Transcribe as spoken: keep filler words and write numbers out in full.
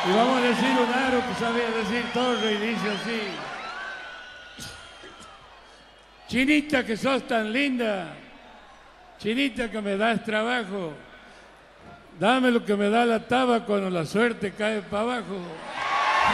Y vamos a decir un aro que sabía decir todo, inicio así. Chinita, que sos tan linda, chinita, que me das trabajo, dame lo que me da la taba cuando la suerte cae para abajo.